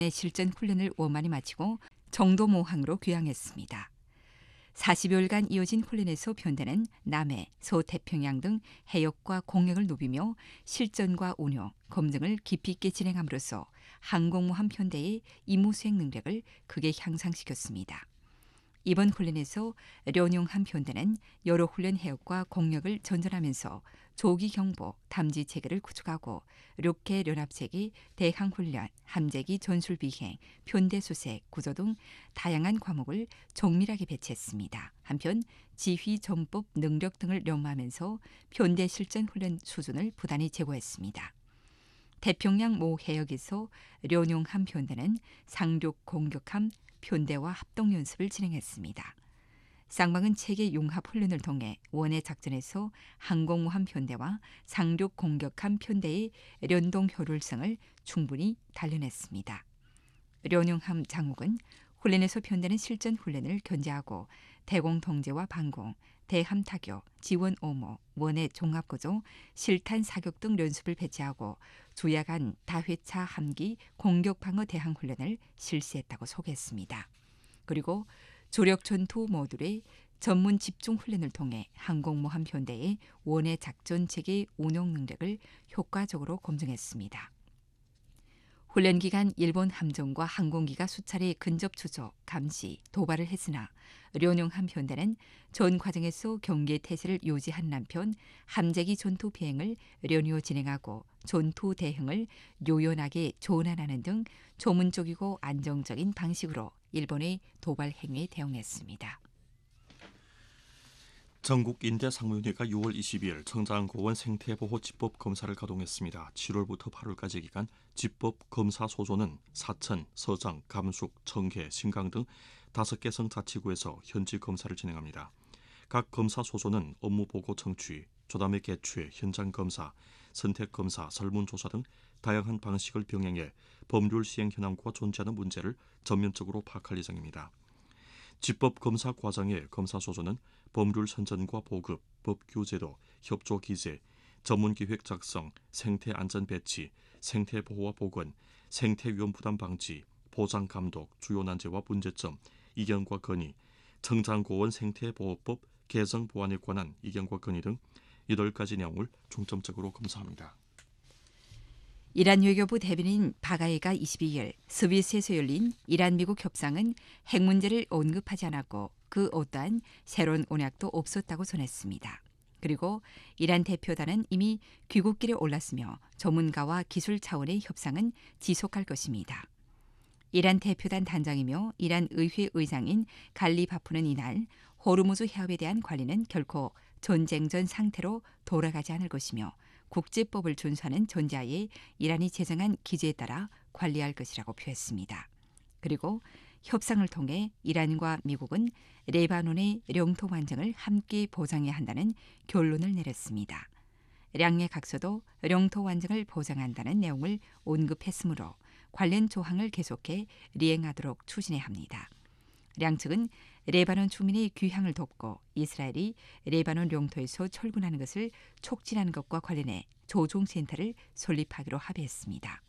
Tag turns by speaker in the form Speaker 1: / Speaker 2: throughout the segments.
Speaker 1: 실전 훈련을 원만히 마치고 정도모항으로 귀향했습니다. 40여일간 이어진 훈련에서 편대는 남해, 서태평양 등 해역과 공역을 누비며 실전과 운용, 검증을 깊이 있게 진행함으로써 항공모함 편대의 임무 수행 능력을 크게 향상시켰습니다. 이번 훈련에서 련용함 편대는 여러 훈련 해역과 공역을 전전하면서 조기 경보, 탐지 체계를 구축하고 륙해 연합체계, 대항 훈련, 함재기 전술 비행, 편대 수색, 구조 등 다양한 과목을 정밀하게 배치했습니다. 한편 지휘 전법 능력 등을 연마하면서 편대 실전 훈련 수준을 부단히 제고했습니다. 태평양 모 해역에서 련용함 편대는 상륙 공격함 편대와 합동 연습을 진행했습니다. 쌍방은 체계 융합 훈련을 통해 원해 작전에서 항공모함 편대와 상륙 공격함 편대의 연동 효율성을 충분히 단련했습니다. 련용함 장욱은 훈련에서 편대는 실전 훈련을 견제하고 대공 통제와 방공, 대함 타격, 지원 오모, 원해 종합구조, 실탄 사격 등 연습을 배치하고 주야간 다회차 함기 공격 방어 대항 훈련을 실시했다고 소개했습니다. 그리고 조력 전투 모듈의 전문 집중 훈련을 통해 항공모함 편대의 원해 작전 체계 운용 능력을 효과적으로 검증했습니다. 훈련 기간 일본 함정과 항공기가 수차례 근접 추적, 감시, 도발을 했으나 련용함 편대는 전 과정에서 경계 태세를 유지한 한편 함재기 전투 비행을 연이어 진행하고 전투 대응을 요연하게 조언하는 등 조문적이고 안정적인 방식으로 일본의 도발 행위에 대응했습니다.
Speaker 2: 전국인대상무위원회가 6월 22일 청장고원 생태보호집법 검사를 가동했습니다. 7월부터 8월까지 기간 집법 검사 소조는 사천, 서장, 감숙, 청계, 신강 등 5개 성자치구에서 현지 검사를 진행합니다. 각 검사 소조는 업무보고 청취, 조담회 개최, 현장 검사, 선택 검사, 설문조사 등 다양한 방식을 병행해 법률 시행 현황과 존재하는 문제를 전면적으로 파악할 예정입니다. 집법 검사 과정의 검사 소조는 법률 선전과 보급, 법 규제도, 협조 기재, 전문 기획 작성, 생태 안전 배치, 생태 보호와 보건, 생태 위험 부담 방지, 보장 감독, 주요 난제와 문제점, 이견과 건의, 청장고원 생태보호법 개정 보완에 관한 이견과 건의 등 8가지 내용을 중점적으로 검사합니다.
Speaker 1: 이란 외교부 대변인 바가이가 22일 스위스에서 열린 이란 미국 협상은 핵 문제를 언급하지 않았고 그 어떠한 새로운 언약도 없었다고 전했습니다. 그리고 이란 대표단은 이미 귀국길에 올랐으며 전문가와 기술 차원의 협상은 지속할 것입니다. 이란 대표단 단장이며 이란 의회 의장인 갈리 바프는 이날 호르무즈 해협에 대한 관리는 결코 전쟁 전 상태로 돌아가지 않을 것이며 국제법을 준수하는 전제하에 이란이 제정한 기제에 따라 관리할 것이라고 표했습니다. 그리고 협상을 통해 이란과 미국은 레바논의 영토 완전을 함께 보장해야 한다는 결론을 내렸습니다. 양의 각서도 영토 완전을 보장한다는 내용을 언급했으므로 관련 조항을 계속해 리행하도록 추진해야 합니다. 양측은 레바논 주민의 귀향을 돕고 이스라엘이 레바논 영토에서 철군하는 것을 촉진하는 것과 관련해 조종센터를 설립하기로 합의했습니다.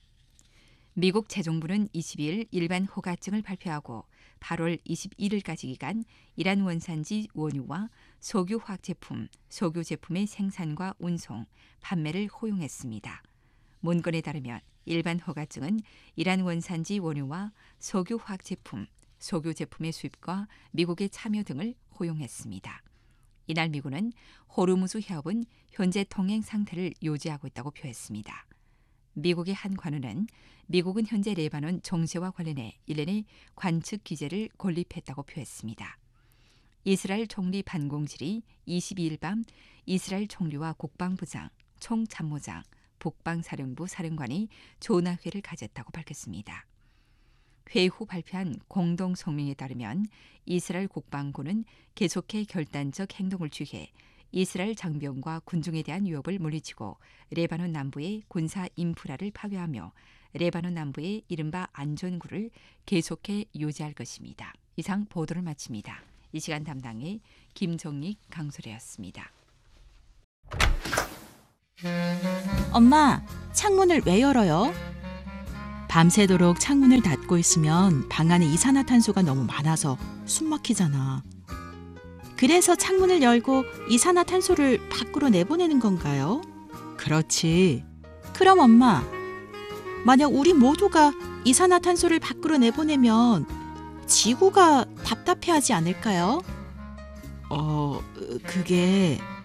Speaker 1: 미국 재정부는 22일 일반 허가증을 발표하고 8월 21일까지 기간 이란 원산지 원유와 석유 화학 제품, 석유 제품의 생산과 운송, 판매를 허용했습니다. 문건에 따르면 일반 허가증은 이란 원산지 원유와 석유 화학 제품, 석유 제품의 수입과 미국의 참여 등을 허용했습니다. 이날 미군은 호르무즈 해협은 현재 통행 상태를 유지하고 있다고 표했습니다. 미국의 한 관원은 미국은 현재 레바논 정세와 관련해 일련의 관측 기제를 건립했다고 표했습니다. 이스라엘 총리 반공실이 22일 밤 이스라엘 총리와 국방부장, 총참모장, 북방사령부 사령관이 전화회를 가졌다고 밝혔습니다. 회의 후 발표한 공동 성명에 따르면 이스라엘 국방부는 계속해 결단적 행동을 취해 이스라엘 장병과 군중에 대한 위협을 물리치고 레바논 남부의 군사 인프라를 파괴하며 레바논 남부의 이른바 안전구를 계속해 유지할 것입니다. 이상 보도를 마칩니다. 이 시간 담당의 김정익 강소래였습니다.
Speaker 3: 엄마, 창문을 왜 열어요? 밤새도록 창문을 닫고 있으면 방 안에 이산화탄소가 너무 많아서 숨 막히잖아. 그래서 창문을 열고 이산화탄소를 밖으로 내보내는 건가요? 그렇지. 그럼 엄마, 만약 우리 모두가 이산화탄소를 밖으로 내보내면 지구가 답답해하지 않을까요? 그게